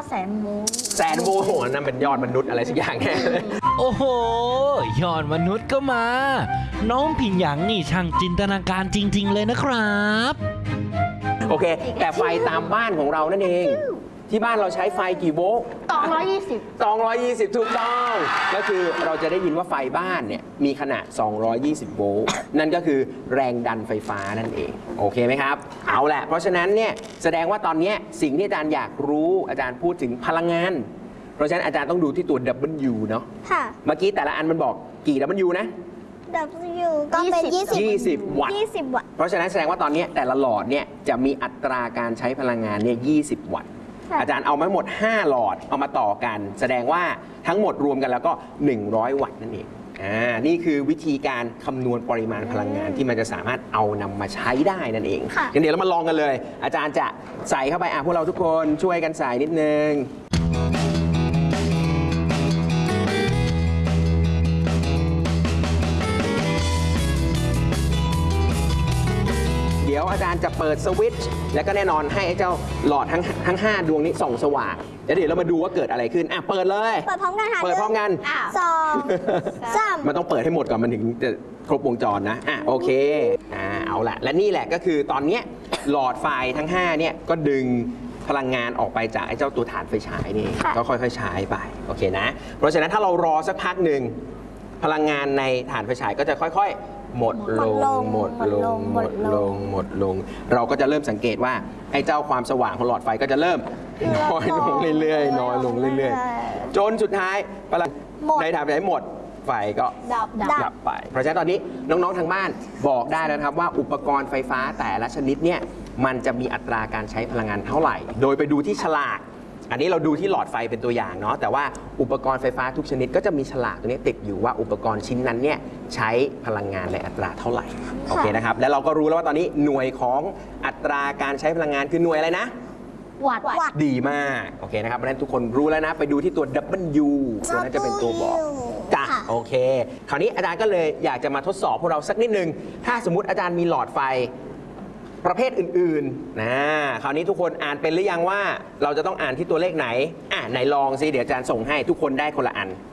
แสนโวลต์โหนั่นเป็นยอดมนุษย์อะไรสักอย่างแน่เลยโอ้โหยอดมนุษย์ก็มา น้องผิงหยางนี่ช่างจินตนาการจริง ๆ เลยนะครับโอเค แต่ไฟตามบ้านของเรานั่นเอง ที่บ้านเราใช้ไฟกี่โวลต์220 ถูกต้อง ก็คือเราจะได้ยินว่าไฟบ้านเนี่ยมีขนาด 220 โวลต์ นั่นก็คือแรงดันไฟฟ้านั่นเอง โอเคไหมครับ เอาแหละ เพราะฉะนั้นเนี่ยแสดงว่าตอนนี้สิ่งที่อาจารย์อยากรู้อาจารย์พูดถึงพลังงาน เพราะฉะนั้นอาจารย์ต้องดูที่ตัว W เนาะค่ะเมื่อกี้แต่ละอันมันบอกกี่ W นะ W ก็เป็น 20 วัตต์ 20 วัตต์เพราะฉะนั้นแสดงว่าตอนนี้แต่ละหลอดเนี่ยจะมีอัตราการใช้พลังงานเนี่ย20 วัตต์ อาจารย์เอามาหมด5หลอดเอามาต่อกัน แสดงว่าทั้งหมดรวมกันแล้วก็100 วัตต์นั่นเองนี่คือวิธีการคำนวณปริมาณพลังงานที่มันจะสามารถเอานำมาใช้ได้นั่นเองงั้นเดี๋ยวเรามาลองกันเลย อาจารย์จะใส่เข้าไปพวกเราทุกคนช่วยกันใส่นิดนึงเดี๋ยวอาจารย์จะเปิดสวิตช์แล้วก็แน่นอนให้เจ้าหลอดทั้ง5ดวงนี้ส่องสว่างเดี๋ยวเรามาดูว่าเกิดอะไรขึ้นเปิดเลยเปิดพร้อมกันค่ะเปิดพร้อมกัน 2 3 มันต้องเปิดให้หมดก่อนมันถึงจะครบวงจรนะโอเคเอาละและนี่แหละก็คือตอนนี้หลอดไฟทั้ง5เนี่ยก็ดึงพลังงานออกไปจากไอ้เจ้าตัวถ่านไฟฉายนี่ก็ค่อยๆใช้ไปโอเคนะเพราะฉะนั้นถ้าเรารอสักพักหนึ่งพลังงานในถ่านไฟฉายก็จะค่อยๆหมดลงเราก็จะเริ่มสังเกตว่าไอ้เจ้าความสว่างของหลอดไฟก็จะเริ่มน้อยลงเรื่อยๆน้อยลงเรื่อยๆจนสุดท้ายพลังในถ่านไฟฉายหมดไฟก็ดับไปเพราะฉะนั้นตอนนี้น้องๆทางบ้านบอกได้แล้วครับว่าอุปกรณ์ไฟฟ้าแต่ละชนิดเนี่ยมันจะมีอัตราการใช้พลังงานเท่าไหร่ โดยไปดูที่ฉลากอันนี้เราดูที่หลอดไฟเป็นตัวอย่างเนาะแต่ว่าอุปกรณ์ไฟฟ้าทุกชนิดก็จะมีฉลากตัวนี้ติดอยู่ว่าอุปกรณ์ชิ้นนั้นเนี่ยใช้พลังงานในอัตราเท่าไหร่โอเคนะครับแล้วเราก็รู้แล้วว่าตอนนี้หน่วยของอัตราการใช้พลังงานคือหน่วยอะไรนะวัตต์ดีมากโอเคนะครับเพราะฉะนั้นทุกคนรู้แล้วนะไปดูที่ตัว W ตัวนั้นจะเป็นตัวบอกจ้ะโอเคคราวนี้อาจารย์ก็เลยอยากจะมาทดสอบพวกเราสักนิดนึงถ้าสมมุติอาจารย์มีหลอดไฟประเภทอื่นๆคราวนี้ทุกคนอ่านเป็นหรือยังว่าเราจะต้องอ่านที่ตัวเลขไหนไหนลองสิเดี๋ยวอาจารย์ส่งให้ทุกคนได้คนละอัน